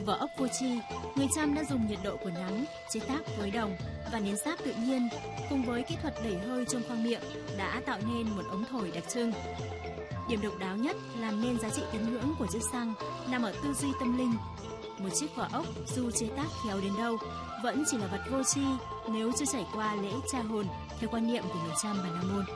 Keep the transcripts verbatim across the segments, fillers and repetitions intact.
vỏ ốc vô tri, người Chăm đã dùng nhiệt độ của nắng chế tác với đồng và nến sáp tự nhiên cùng với kỹ thuật đẩy hơi trong khoang miệng đã tạo nên một ống thổi đặc trưng. Điểm độc đáo nhất làm nên giá trị tín ngưỡng của chiếc xăng nằm ở tư duy tâm linh. Một chiếc vỏ ốc dù chế tác khéo đến đâu vẫn chỉ là vật vô tri nếu chưa trải qua lễ tra hồn theo quan niệm của người Chăm và Nam Môn.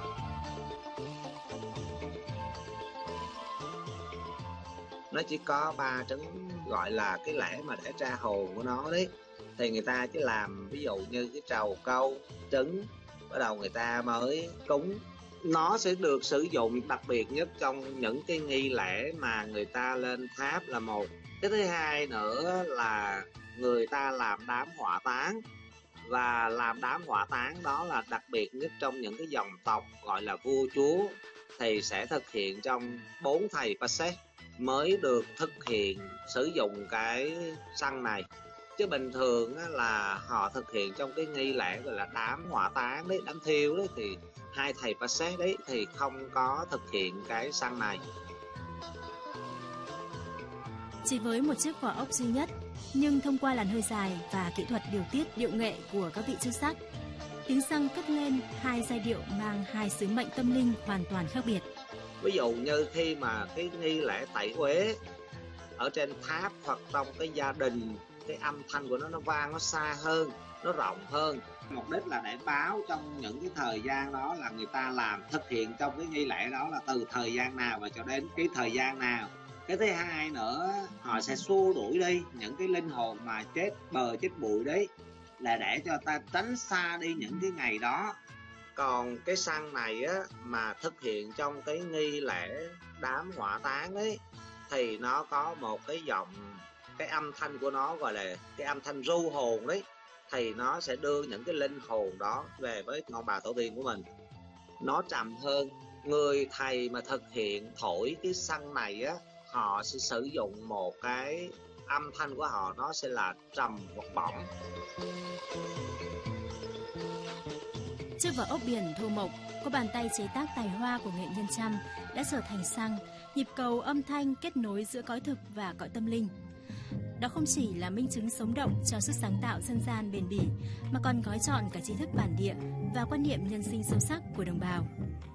Nó chỉ có ba trứng gọi là cái lễ mà để tra hồn của nó đấy, thì người ta chỉ làm ví dụ như cái trầu cau trứng, bắt đầu người ta mới cúng. Nó sẽ được sử dụng đặc biệt nhất trong những cái nghi lễ mà người ta lên tháp là một. Cái thứ hai nữa là người ta làm đám hỏa táng, và làm đám hỏa táng đó là đặc biệt nhất trong những cái dòng tộc gọi là vua chúa, thì sẽ thực hiện trong bốn thầy Pasek mới được thực hiện sử dụng cái xăng này. Chứ bình thường là họ thực hiện trong cái nghi lễ gọi là đám hỏa táng đấy, đám thiêu đấy, thì hai thầy Pasek đấy thì không có thực hiện cái xăng này. Chỉ với một chiếc vỏ ốc duy nhất, nhưng thông qua làn hơi dài và kỹ thuật điều tiết điệu nghệ của các vị chức sắc, tiếng xăng cất lên hai giai điệu mang hai sứ mệnh tâm linh hoàn toàn khác biệt. Ví dụ như khi mà cái nghi lễ tẩy uế ở trên tháp hoặc trong cái gia đình, cái âm thanh của nó nó vang, nó xa hơn, nó rộng hơn. Mục đích là để báo trong những cái thời gian đó là người ta làm thực hiện trong cái nghi lễ đó là từ thời gian nào và cho đến cái thời gian nào. Cái thứ hai nữa, họ sẽ xua đuổi đi những cái linh hồn mà chết bờ chết bụi đấy, là để cho ta tránh xa đi những cái ngày đó. Còn cái xăng này á mà thực hiện trong cái nghi lễ đám hỏa táng ấy, thì nó có một cái giọng, cái âm thanh của nó gọi là cái âm thanh ru hồn đấy, thì nó sẽ đưa những cái linh hồn đó về với ông bà tổ tiên của mình. Nó trầm hơn. Người thầy mà thực hiện thổi cái xăng này á, họ sẽ sử dụng một cái âm thanh của họ, nó sẽ là trầm hoặc bổng. Chiếc vỏ ốc biển thô mộc có bàn tay chế tác tài hoa của nghệ nhân Chăm đã trở thành xăng, nhịp cầu âm thanh kết nối giữa cõi thực và cõi tâm linh. Đó không chỉ là minh chứng sống động cho sức sáng tạo dân gian bền bỉ, mà còn gói trọn cả tri thức bản địa và quan niệm nhân sinh sâu sắc của đồng bào.